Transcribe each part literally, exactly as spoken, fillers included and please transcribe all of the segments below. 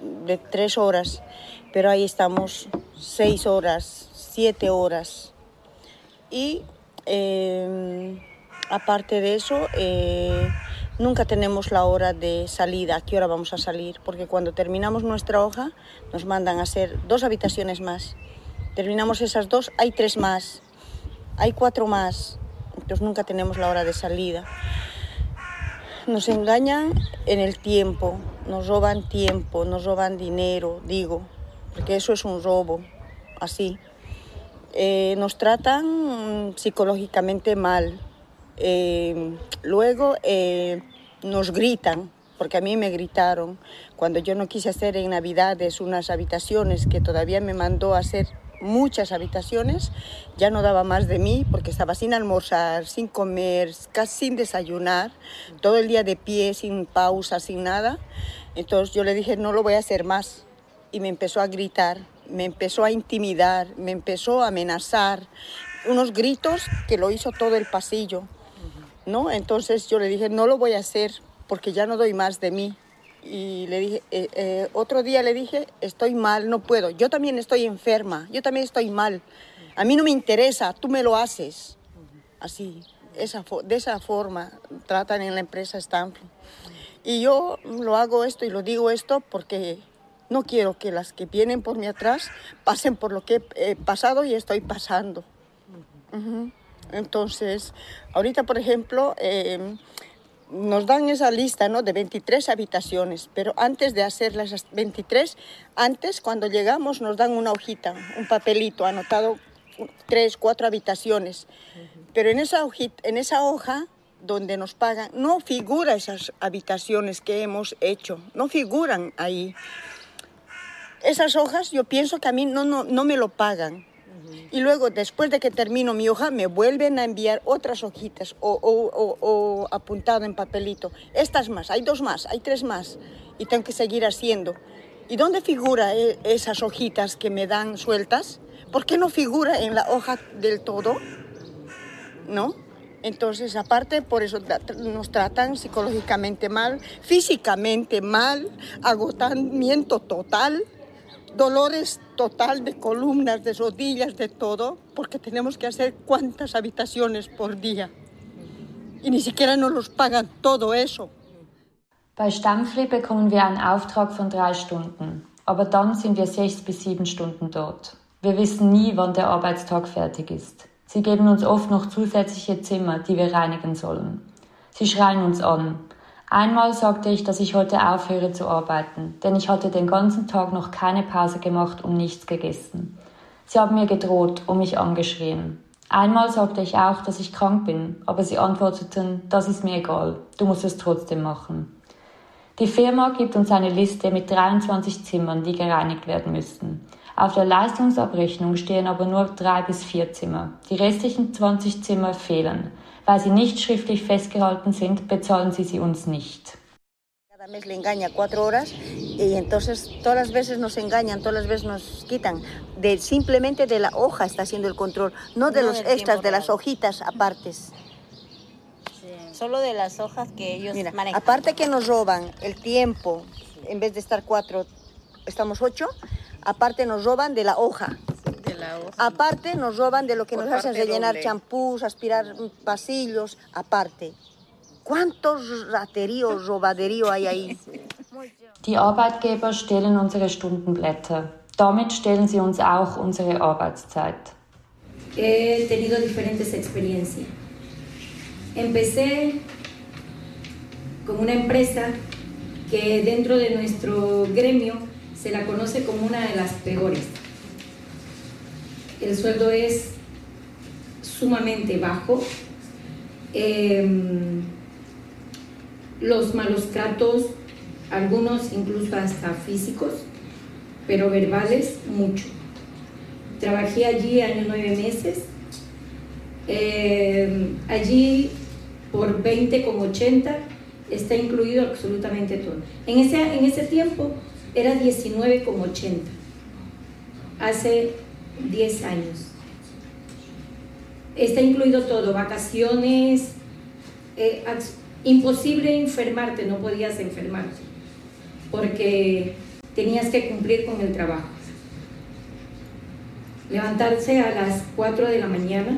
de tres horas, pero ahí estamos seis horas, siete horas. Y eh, aparte de eso, eh, nunca tenemos la hora de salida, a qué hora vamos a salir, porque cuando terminamos nuestra hoja nos mandan a hacer dos habitaciones más. Terminamos esas dos, hay tres más, hay cuatro más, entonces nunca tenemos la hora de salida. Nos engañan en el tiempo, nos roban tiempo, nos roban dinero, digo, porque eso es un robo, así. Eh, nos tratan psicológicamente mal. Eh, luego eh, nos gritan, porque a mí me gritaron cuando yo no quise hacer en Navidades unas habitaciones que todavía me mandó a hacer muchas habitaciones, ya no daba más de mí porque estaba sin almorzar, sin comer, casi sin desayunar, todo el día de pie, sin pausa, sin nada. Entonces yo le dije, no lo voy a hacer más. Y me empezó a gritar, me empezó a intimidar, me empezó a amenazar, unos gritos que lo hizo todo el pasillo, ¿no? Entonces yo le dije, no lo voy a hacer porque ya no doy más de mí. Y le dije, eh, eh, otro día le dije, estoy mal, no puedo. Yo también estoy enferma, yo también estoy mal. A mí no me interesa, tú me lo haces. Así, esa, de esa forma tratan en la empresa Stanfield. Y yo lo hago esto y lo digo esto porque no quiero que las que vienen por mí atrás pasen por lo que he pasado y estoy pasando. Uh-huh. Entonces, ahorita, por ejemplo, eh, nos dan esa lista, ¿no?, de veintitrés habitaciones, pero antes de hacer las veintitrés, antes, cuando llegamos, nos dan una hojita, un papelito anotado, tres, cuatro habitaciones. Uh-huh. Pero en esa hojita, en esa hoja donde nos pagan, no figura esas habitaciones que hemos hecho, no figuran ahí. Esas hojas yo pienso que a mí no, no, no me lo pagan. Y luego, después de que termino mi hoja, me vuelven a enviar otras hojitas o, o, o, o apuntado en papelito. Estas más, hay dos más, hay tres más. Y tengo que seguir haciendo. ¿Y dónde figura esas hojitas que me dan sueltas? ¿Por qué no figura en la hoja del todo? ¿No? Entonces, aparte, por eso nos tratan psicológicamente mal, físicamente mal, agotamiento total. Dolores total de columnas, de rodillas, de todo, porque tenemos que hacer cuántas habitaciones por día. Y ni siquiera nos los pagan todo eso. Bei Stanfield bekommen wir einen Auftrag von drei Stunden, aber dann sind wir sechs bis sieben Stunden dort. Wir wissen nie, wann der Arbeitstag fertig ist. Sie geben uns oft noch zusätzliche Zimmer, die wir reinigen sollen. Sie schreien uns an. Einmal sagte ich, dass ich heute aufhöre zu arbeiten, denn ich hatte den ganzen Tag noch keine Pause gemacht und nichts gegessen. Sie haben mir gedroht und mich angeschrien. Einmal sagte ich auch, dass ich krank bin, aber sie antworteten, das ist mir egal, du musst es trotzdem machen. Die Firma gibt uns eine Liste mit dreiundzwanzig Zimmern, die gereinigt werden müssen. Auf der Leistungsabrechnung stehen aber nur drei bis vier Zimmer. Die restlichen zwanzig Zimmer fehlen. Weil sie nicht schriftlich festgehalten sind, bezahlen sie sie uns nicht. Cada mes le engaña cuatro horas y entonces todas las veces nos engañan, todas las veces nos quitan. De, simplemente de la hoja está haciendo el control, no de no los extras, de las hojitas apartes. Sí. Solo de las hojas que ellos Mira, manejan. Aparte que nos roban el tiempo, sí. En vez de estar cuatro, estamos ocho, aparte nos roban de la hoja. De la hoja. Aparte nos roban de lo que Por nos hacen rellenar champús, aspirar pasillos, aparte. ¿Cuántos rateríos, robaderío hay ahí? Die Arbeitgeber stehlen unsere Stundenblätter. Damit stehlen sie uns auch unsere Arbeitszeit. He tenido diferentes experiencias. Empecé con una empresa que dentro de nuestro gremio se la conoce como una de las peores. El sueldo es sumamente bajo. Eh, los malos tratos, algunos incluso hasta físicos, pero verbales, mucho. Trabajé allí años nueve meses. Eh, allí por veinte con ochenta está incluido absolutamente todo. En ese, en ese tiempo era diecinueve con ochenta. Hace diez años. Está incluido todo, vacaciones, eh, imposible enfermarte, no podías enfermarte, porque tenías que cumplir con el trabajo. Levantarse a las cuatro de la mañana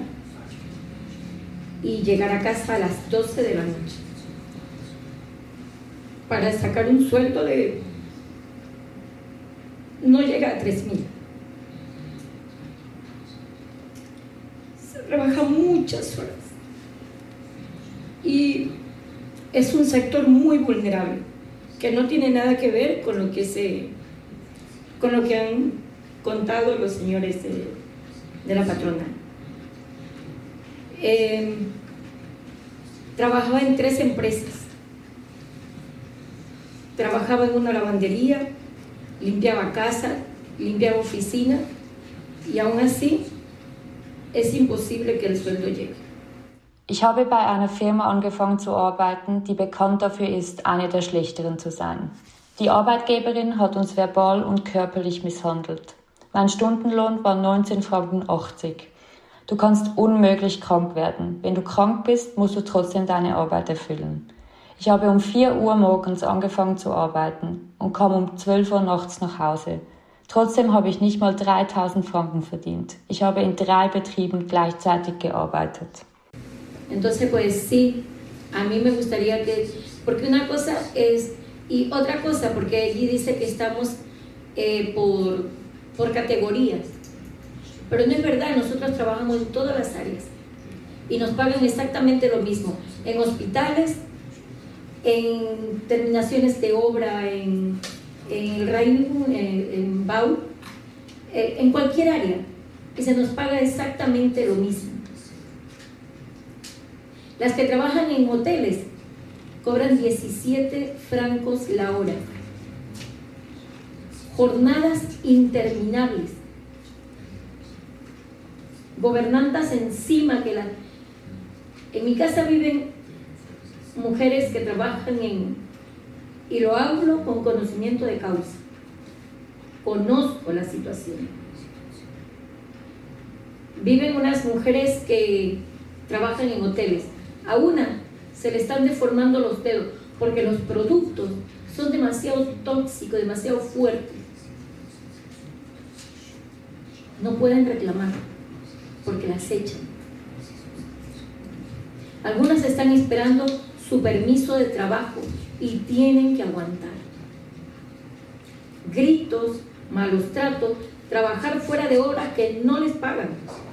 y llegar a casa a las doce de la noche para sacar un sueldo de no llega a tres mil. Se trabaja muchas horas y es un sector muy vulnerable que no tiene nada que ver con lo que se con lo que han contado los señores de, de la patronal. Eh, trabajaba en tres empresas. Trabajaba en una lavandería, limpiaba casa, limpiaba oficina y aún así es imposible que el sueldo llegue. Ich habe bei einer Firma angefangen zu arbeiten, die bekannt dafür ist, eine der schlechteren zu sein. Die Arbeitgeberin hat uns verbal und körperlich misshandelt. Mein Stundenlohn war neunzehn Franken achtzig. Du kannst unmöglich krank werden. Wenn du krank bist, musst du trotzdem deine Arbeit erfüllen. Ich habe um vier Uhr morgens angefangen zu arbeiten und kam um zwölf Uhr nachts nach Hause. Trotzdem habe ich nicht mal dreitausend Franken verdient. Ich habe in drei Betrieben gleichzeitig gearbeitet. Entonces, pues sí, a mí me gustaría que, porque una cosa es, y otra cosa, porque allí dice que estamos eh, por, por categorías, pero no es verdad, nosotros trabajamos en todas las áreas y nos pagan exactamente lo mismo, en hospitales, en terminaciones de obra, en, en el Reinigung, en, en Bau, eh, en cualquier área, y se nos paga exactamente lo mismo. Las que trabajan en hoteles cobran diecisiete francos la hora. Jornadas interminables. Gobernantas encima que la... En mi casa viven mujeres que trabajan en... Y lo hablo con conocimiento de causa. Conozco la situación. Viven unas mujeres que trabajan en hoteles. A una se le están deformando los dedos porque los productos son demasiado tóxicos, demasiado fuertes. No pueden reclamar porque las echan. Algunas están esperando su permiso de trabajo y tienen que aguantar. Gritos, malos tratos, trabajar fuera de horas que no les pagan.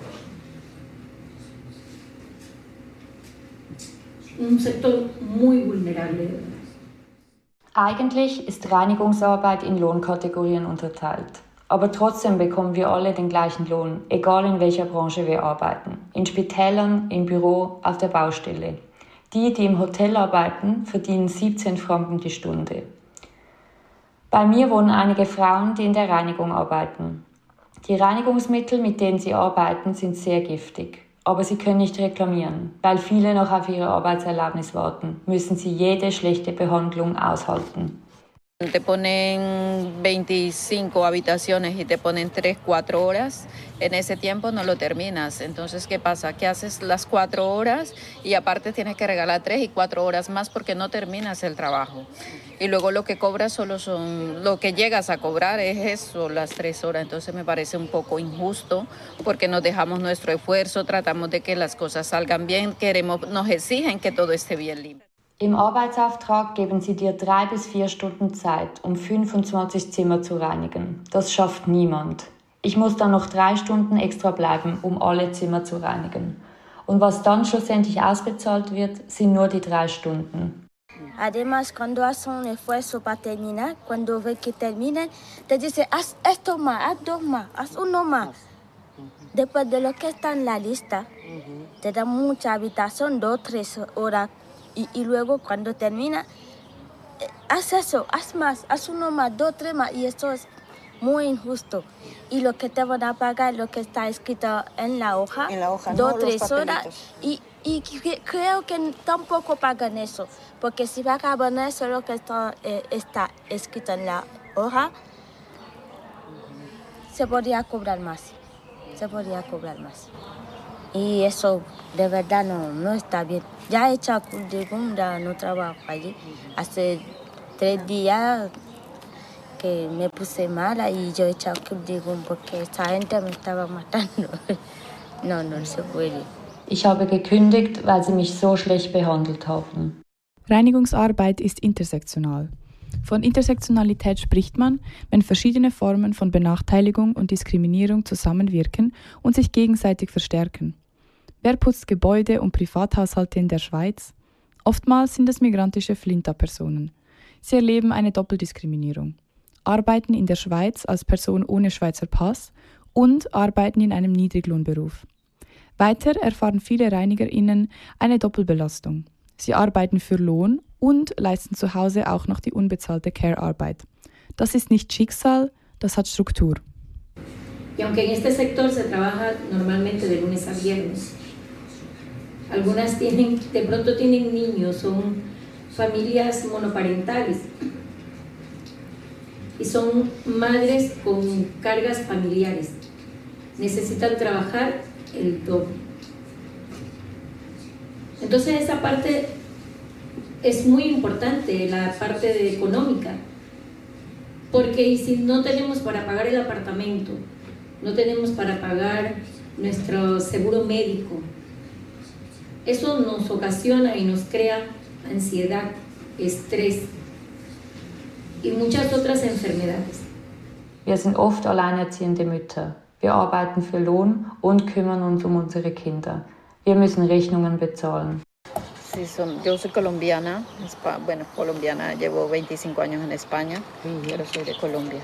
Un sector muy vulnerable. Eigentlich ist Reinigungsarbeit in Lohnkategorien unterteilt. Aber trotzdem bekommen wir alle den gleichen Lohn, egal in welcher Branche wir arbeiten. In Spitälern, im Büro, auf der Baustelle. Die, die im Hotel arbeiten, verdienen siebzehn Franken die Stunde. Bei mir wohnen einige Frauen, die in der Reinigung arbeiten. Die Reinigungsmittel, mit denen sie arbeiten, sind sehr giftig. Aber sie können nicht reklamieren. Weil viele noch auf ihre Arbeitserlaubnis warten, müssen sie jede schlechte Behandlung aushalten. Te ponen veinticinco habitaciones y te ponen tres, cuatro horas. En ese tiempo no lo terminas. Entonces, ¿qué pasa? Que haces las cuatro horas y aparte tienes que regalar tres y cuatro horas más porque no terminas el trabajo. Y luego lo que cobras solo son, lo que llegas a cobrar es eso, las tres horas. Entonces me parece un poco injusto porque nos dejamos nuestro esfuerzo, tratamos de que las cosas salgan bien, queremos, nos exigen que todo esté bien limpio. Im Arbeitsauftrag geben sie dir drei bis vier Stunden Zeit, um fünfundzwanzig Zimmer zu reinigen. Das schafft niemand. Ich muss dann noch drei Stunden extra bleiben, um alle Zimmer zu reinigen. Und was dann schlussendlich ausbezahlt wird, sind nur die drei Stunden. Además, cuando haces un esfuerzo para terminar, cuando ves que terminan, te dicen, haz esto más, haz dos más, haz uno más. Después de lo que está en la lista, te dan mucha habitación, dos, tres horas. Y, y luego cuando termina, eh, haz eso, haz más, haz uno más, dos, tres más. Y eso es muy injusto. Y lo que te van a pagar, lo que está escrito en la hoja, en la hoja dos, no, tres horas. Y, y creo que tampoco pagan eso. Porque si pagaban eso, lo que está, eh, está escrito en la hoja, se podría cobrar más. Se podría cobrar más. Y eso de verdad no, no está bien. Ya he hecho Cundegunda, no trabajo allí. Hace tres días que me puse mala y yo he echado Kündigung porque esa gente me estaba matando. No, no se puede. Ich habe gekündigt, weil sie mich so schlecht behandelt haben. Reinigungsarbeit ist intersektional. Von Intersektionalität spricht man, wenn verschiedene Formen von Benachteiligung und Diskriminierung zusammenwirken und sich gegenseitig verstärken. Wer putzt Gebäude und Privathaushalte in der Schweiz? Oftmals sind es migrantische Flinta-Personen. Sie erleben eine Doppeldiskriminierung. Arbeiten in der Schweiz als Person ohne Schweizer Pass und arbeiten in einem Niedriglohnberuf. Weiter erfahren viele ReinigerInnen eine Doppelbelastung. Sie arbeiten für Lohn und leisten zu Hause auch noch die unbezahlte Care-Arbeit. Das ist nicht Schicksal, das hat Struktur. Y aunque en este sector se trabaja normalmente de lunes a viernes, algunas tienen, de pronto tienen niños, son familias monoparentales y son madres con cargas familiares. Necesitan trabajar el doble. Entonces esa parte es muy importante, la parte de económica, porque si no tenemos para pagar el apartamento, no tenemos para pagar nuestro seguro médico, eso nos ocasiona y nos crea ansiedad, estrés y muchas otras enfermedades. Wir sind oft alleinerziehende Mütter. Wir arbeiten für Lohn und kümmern uns um unsere Kinder. Wir müssen Rechnungen bezahlen. Sí, son, yo soy colombiana, espa, bueno, colombiana, llevo veinticinco años en España, uh-huh. Pero soy de Colombia.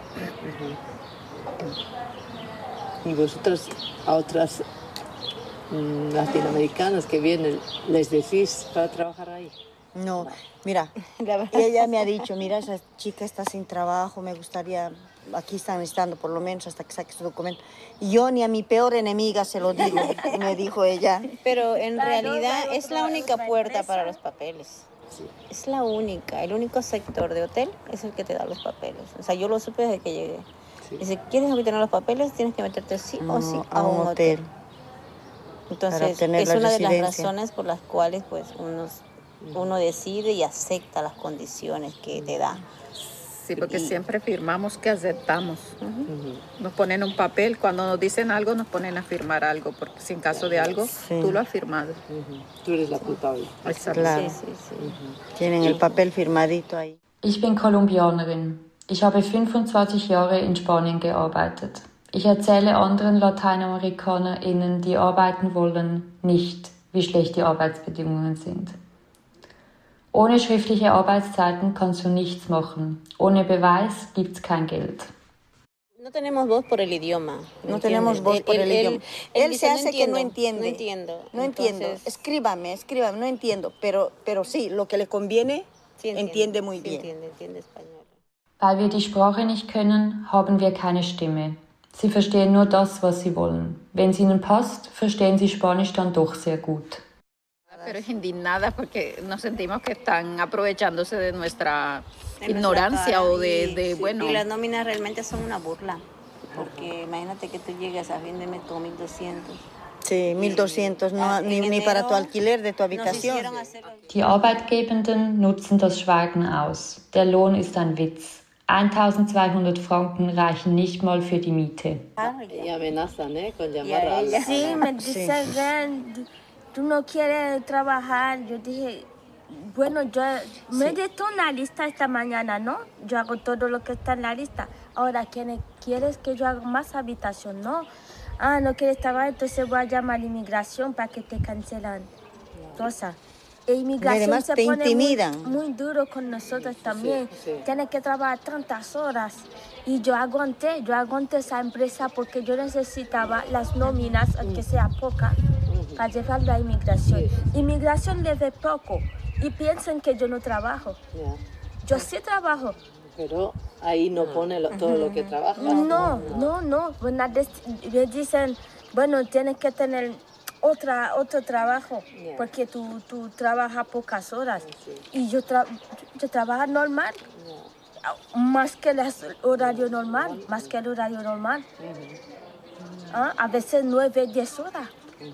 Uh-huh. Y vosotros a otras mm, latinoamericanas que vienen, ¿les decís para trabajar ahí? No, mira, ella me ha dicho, mira, esa chica está sin trabajo, me gustaría, aquí están estando por lo menos hasta que saque su documento. Y yo ni a mi peor enemiga se lo digo, me dijo ella. Pero en realidad es la única puerta para los papeles. Sí. Es la única, el único sector de hotel es el que te da los papeles. O sea, yo lo supe desde que llegué. Sí. Y si quieres obtener los papeles, tienes que meterte sí no, o sí a, a un, un hotel. hotel. Entonces, es una de las razones por las cuales pues unos... uno decide y acepta las condiciones que te da. Sí, porque y, siempre firmamos que aceptamos. Uh-huh. Nos ponen un papel, cuando nos dicen algo nos ponen a firmar algo, porque si en caso de algo, sí. Tú lo has firmado. Uh-huh. Tú eres la culpable. Exacto. Claro. Sí, sí, sí. Uh-huh. Tienen el papel firmadito ahí. Ich bin Kolumbianerin. Ich habe fünfundzwanzig Jahre in Spanien gearbeitet. Ich erzähle anderen LateinamerikanerInnen, die arbeiten wollen, nicht, wie schlecht die Arbeitsbedingungen sind. Ohne schriftliche Arbeitszeiten kannst du nichts machen. Ohne Beweis gibt's kein Geld. No tenemos voz por el idioma. No tenemos voz por el, el idioma. Él, él, él se hace no que no entiende. No entiendo. No entiendo. Entonces... Escríbame, escríbame, no entiendo. Pero, pero sí, lo que le conviene, sí, entiende, entiende muy sí, bien. Entiende, entiende español. Weil wir die Sprache nicht können, haben wir keine Stimme. Sie verstehen nur das, was sie wollen. Wenn es ihnen passt, verstehen sie Spanisch dann doch sehr gut. Pero es indignada porque nos sentimos que están aprovechándose de nuestra de ignorancia nuestra o de, de sí, bueno... Y las nóminas realmente son una burla, porque imagínate que tú llegues a fin de mes con mil doscientos. Sí, mil doscientos, no, ni, ni para tu alquiler de tu habitación. Die Arbeitgebenden nutzen das Schweigen aus. Der Lohn ist ein Witz. eintausendzweihundert Franken reichen nicht mal für die Miete. Y amenazan, ¿eh? Con llamar a la... Sí, me dicen, ven, tú no quieres trabajar. Yo dije, bueno, yo sí. me he hecho una lista esta mañana, ¿no? Yo hago todo lo que está en la lista. Ahora, ¿quieres que yo haga más habitación? No. Ah, no quieres trabajar, entonces voy a llamar a la inmigración para que te cancelan cosas. E inmigración además se te pone intimidan. Muy, muy duro con nosotros también. Sí, sí. Tienes que trabajar tantas horas. Y yo aguanté, yo aguanté esa empresa porque yo necesitaba las nóminas, aunque sea poca, para llevar la inmigración. Inmigración le ve poco y piensan que yo no trabajo. Yeah. Yo sí trabajo. Pero ahí no pone lo, todo lo que trabajas. No, no, no. no. Bueno, me dicen, bueno, tienes que tener otra, otro trabajo, yeah. porque tú, tú trabajas pocas horas. Sí. Y yo, tra yo trabajo normal. Yeah. Más que el horario normal, uh-huh. más que el horario normal. Uh-huh. ¿Ah? A veces nueve, diez horas. Uh-huh.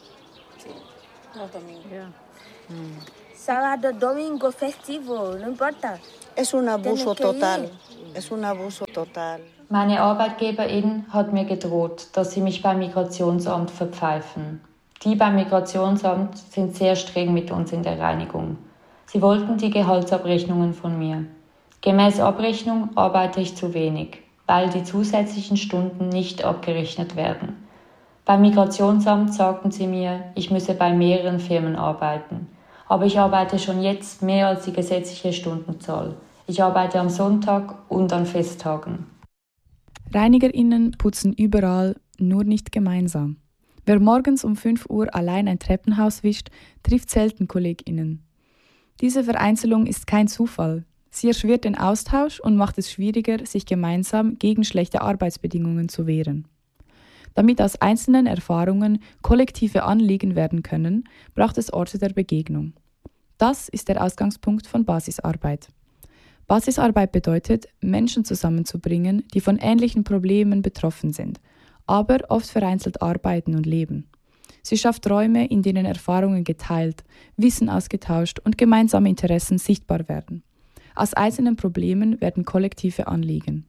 Sí, los domingos. Yeah. Mm. Sábado, domingo, festivo, no importa. Es un abuso total. Es un abuso total. Meine Arbeitgeberin hat mir gedroht, dass sie mich beim Migrationsamt verpfeifen. Die beim Migrationsamt sind sehr streng mit uns in der Reinigung. Sie wollten die Gehaltsabrechnungen von mir. Gemäß Abrechnung arbeite ich zu wenig, weil die zusätzlichen Stunden nicht abgerechnet werden. Beim Migrationsamt sagten sie mir, ich müsse bei mehreren Firmen arbeiten. Aber ich arbeite schon jetzt mehr als die gesetzliche Stundenzahl. Ich arbeite am Sonntag und an Festtagen. ReinigerInnen putzen überall, nur nicht gemeinsam. Wer morgens um fünf Uhr allein ein Treppenhaus wischt, trifft selten KollegInnen. Diese Vereinzelung ist kein Zufall. Sie erschwert den Austausch und macht es schwieriger, sich gemeinsam gegen schlechte Arbeitsbedingungen zu wehren. Damit aus einzelnen Erfahrungen kollektive Anliegen werden können, braucht es Orte der Begegnung. Das ist der Ausgangspunkt von Basisarbeit. Basisarbeit bedeutet, Menschen zusammenzubringen, die von ähnlichen Problemen betroffen sind, aber oft vereinzelt arbeiten und leben. Sie schafft Räume, in denen Erfahrungen geteilt, Wissen ausgetauscht und gemeinsame Interessen sichtbar werden. Aus einzelnen Problemen werden kollektive Anliegen.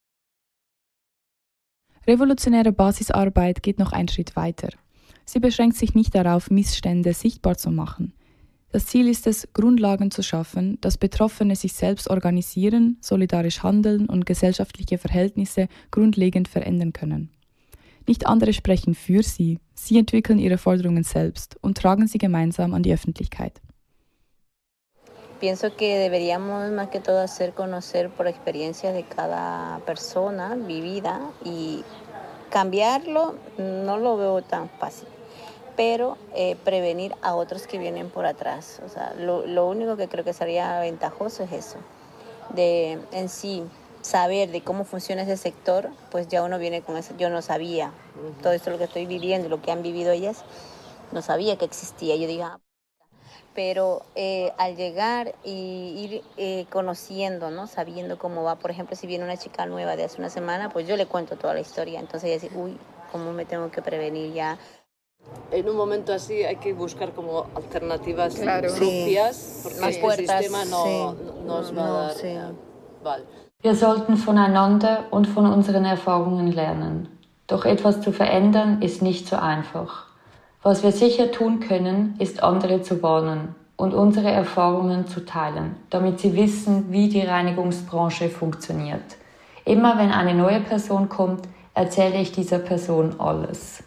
Revolutionäre Basisarbeit geht noch einen Schritt weiter. Sie beschränkt sich nicht darauf, Missstände sichtbar zu machen. Das Ziel ist es, Grundlagen zu schaffen, dass Betroffene sich selbst organisieren, solidarisch handeln und gesellschaftliche Verhältnisse grundlegend verändern können. Nicht andere sprechen für sie, sie entwickeln ihre Forderungen selbst und tragen sie gemeinsam an die Öffentlichkeit. Pienso que deberíamos más que todo hacer conocer por experiencias de cada persona vivida y cambiarlo no lo veo tan fácil, pero eh, prevenir a otros que vienen por atrás. O sea, lo, lo único que creo que sería ventajoso es eso, de en sí saber de cómo funciona ese sector, pues ya uno viene con eso. Yo no sabía todo esto lo que estoy viviendo, lo que han vivido ellas, no sabía que existía. Yo digo, pero eh, al llegar y ir eh, conociendo, ¿no? Sabiendo cómo va, por ejemplo, si viene una chica nueva de hace una semana, pues yo le cuento toda la historia, entonces ella dice, uy, ¿cómo me tengo que prevenir ya? En un momento así hay que buscar como alternativas claro. propias, Sí. porque Más este puertas, sistema no, sí. no nos va No, a dar sí. eh, vale. Wir sollten voneinander und von unseren Erfahrungen lernen. Doch etwas zu verändern ist nicht so einfach. Was wir sicher tun können, ist andere zu warnen und unsere Erfahrungen zu teilen, damit sie wissen, wie die Reinigungsbranche funktioniert. Immer wenn eine neue Person kommt, erzähle ich dieser Person alles.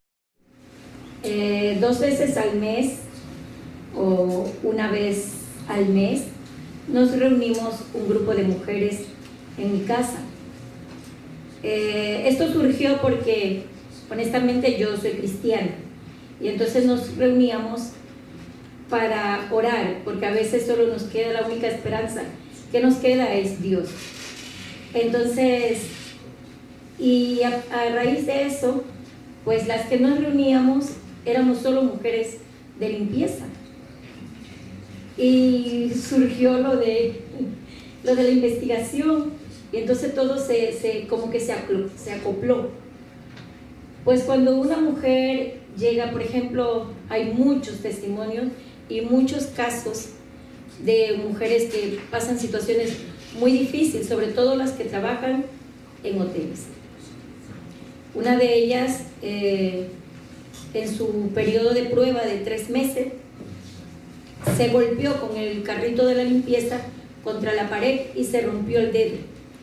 Eh, dos veces al mes o una vez al mes nos reunimos un grupo de mujeres en mi casa. Eh, esto surgió porque honestamente yo soy cristiana y entonces nos reuníamos para orar, porque a veces solo nos queda la única esperanza que nos queda es Dios. Entonces, y a, a raíz de eso, pues las que nos reuníamos éramos solo mujeres de limpieza. Y surgió lo de, lo de la investigación, y entonces todo se, se, como que se acopló, se acopló. Pues cuando una mujer llega, por ejemplo, hay muchos testimonios y muchos casos de mujeres que pasan situaciones muy difíciles, sobre todo las que trabajan en hoteles. Una de ellas, eh, en su periodo de prueba de tres meses, se golpeó con el carrito de la limpieza contra la pared y se rompió el dedo.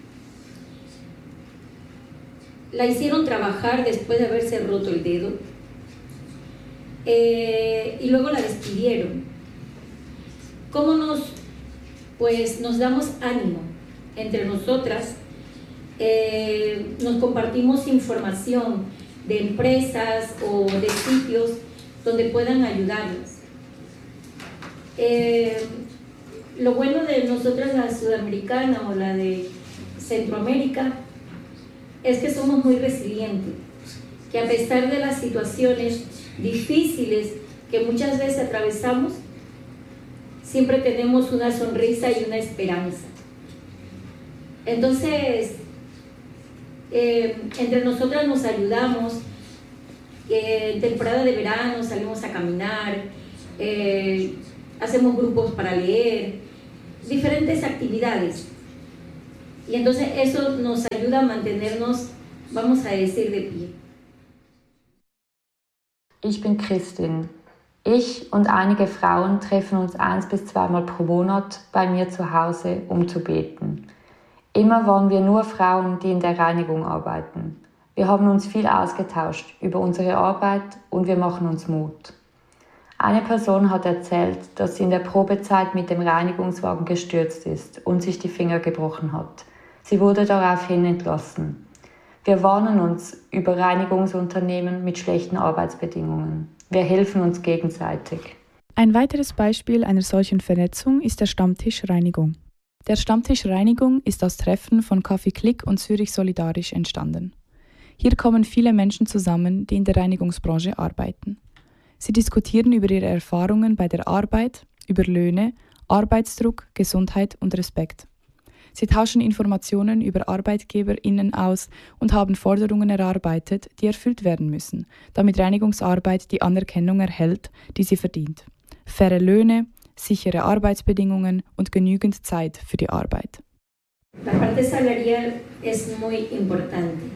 La hicieron trabajar después de haberse roto el dedo eh, y luego la despidieron. ¿Cómo nos, pues, nos damos ánimo entre nosotras? Eh, nos compartimos información de empresas o de sitios donde puedan ayudarnos. Eh, lo bueno de nosotras, la sudamericana o la de Centroamérica, es que somos muy resilientes, que a pesar de las situaciones difíciles que muchas veces atravesamos, siempre tenemos una sonrisa y una esperanza. Entonces, eh, entre nosotras nos ayudamos. Eh, en temporada de verano salimos a caminar, eh, hacemos grupos para leer diferentes actividades. Y entonces eso nos ayuda a mantenernos, vamos a decir, de pie. Ich bin Christin. Ich und einige Frauen treffen uns eins bis zweimal pro Monat bei mir zu Hause, um zu beten. Immer waren wir nur Frauen, die in der Reinigung arbeiten. Wir haben uns viel ausgetauscht über unsere Arbeit und wir machen uns Mut. Eine Person hat erzählt, dass sie in der Probezeit mit dem Reinigungswagen gestürzt ist und sich die Finger gebrochen hat. Sie wurde daraufhin entlassen. Wir warnen uns über Reinigungsunternehmen mit schlechten Arbeitsbedingungen. Wir helfen uns gegenseitig. Ein weiteres Beispiel einer solchen Vernetzung ist der Stammtisch Reinigung. Der Stammtisch Reinigung ist aus Treffen von Kaffee Klick und Zürich Solidarisch entstanden. Hier kommen viele Menschen zusammen, die in der Reinigungsbranche arbeiten. Sie diskutieren über ihre Erfahrungen bei der Arbeit, über Löhne, Arbeitsdruck, Gesundheit und Respekt. Sie tauschen Informationen über ArbeitgeberInnen aus und haben Forderungen erarbeitet, die erfüllt werden müssen, damit Reinigungsarbeit die Anerkennung erhält, die sie verdient. Faire Löhne, sichere Arbeitsbedingungen und genügend Zeit für die Arbeit. La parte salarial es muy importante,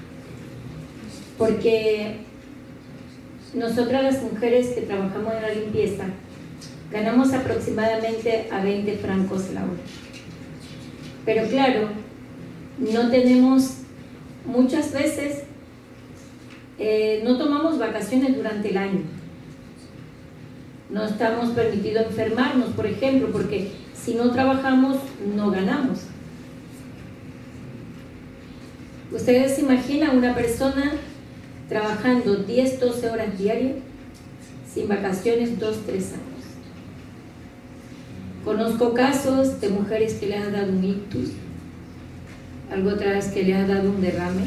porque nosotras las mujeres que trabajamos en la limpieza ganamos aproximadamente a veinte francos la hora. Pero claro, no tenemos, muchas veces, eh, no tomamos vacaciones durante el año. No estamos permitidos enfermarnos, por ejemplo, porque si no trabajamos, no ganamos. ¿Ustedes se imaginan una persona trabajando diez, doce horas diarias, sin vacaciones, dos, tres años? Conozco casos de mujeres que le han dado un ictus, algo otra vez que le ha dado un derrame,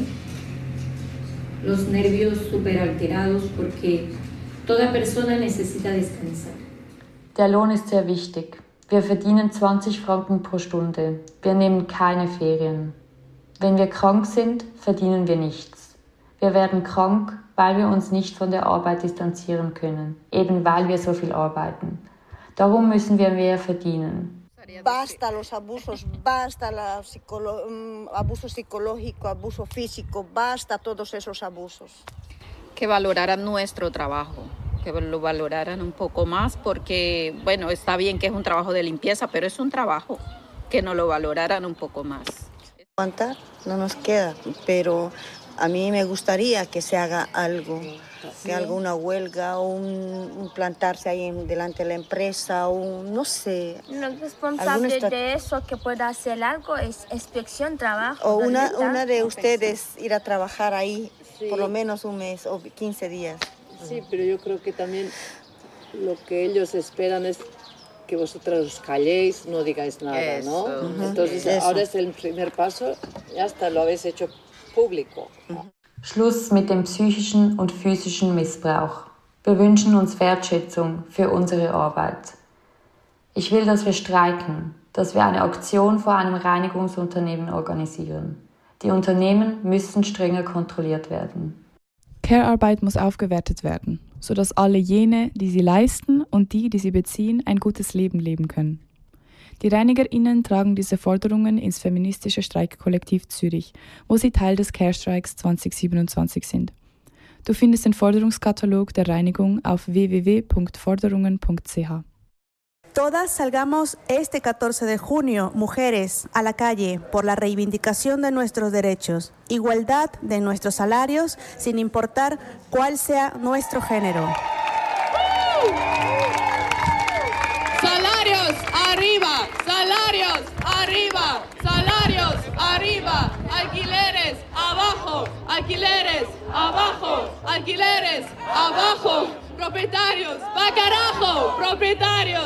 los nervios súper alterados porque toda persona necesita descansar. Der Lohn ist sehr wichtig. Wir verdienen zwanzig Franken pro Stunde. Wir nehmen keine Ferien. Wenn wir krank sind, verdienen wir nichts. Wir werden krank, weil wir uns nicht von der Arbeit distanzieren können, eben weil wir so viel arbeiten. Darum müssen wir mehr verdienen. Basta los abusos, basta el psicolo- abuso psicológico, abuso físico, basta todos esos abusos. Que valoraran nuestro trabajo, que lo valoraran un poco más, porque, bueno, está bien que es un trabajo de limpieza, pero es un trabajo, que nos lo valoraran un poco más. Aguantar no nos queda, pero a mí me gustaría que se haga algo, que haga una huelga, un, un plantarse ahí en, delante de la empresa, un, no sé. Lo responsable estra- de eso que pueda hacer algo es inspección, trabajo. O una, una de ustedes ir a trabajar ahí, sí, por lo menos un mes o quince días. Sí, pero yo creo que también lo que ellos esperan es que vosotras os calléis, no digáis nada, Eso. ¿no? Uh-huh. Entonces Eso. ahora es el primer paso, ya hasta lo habéis hecho público. Uh-huh. Schluss mit dem psychischen und physischen Missbrauch. Wir wünschen uns Wertschätzung für unsere Arbeit. Ich will, dass wir streiken, dass wir eine Aktion vor einem Reinigungsunternehmen organisieren. Die Unternehmen müssen strenger kontrolliert werden. Care-Arbeit muss aufgewertet werden, sodass alle jene, die sie leisten und die, die sie beziehen, ein gutes Leben leben können. Die ReinigerInnen tragen diese Forderungen ins feministische Streikkollektiv Zürich, wo sie Teil des Care-Streiks zwanzig siebenundzwanzig sind. Du findest den Forderungskatalog der Reinigung auf w w w punkt forderungen punkt c h. Todas salgamos este catorce de junio, mujeres, a la calle por la reivindicación de nuestros derechos, igualdad de nuestros salarios, sin importar cuál sea nuestro género. Salarios arriba, salarios arriba, salarios arriba, alquileres abajo, alquileres abajo, alquileres abajo, propietarios, va carajo, propietarios.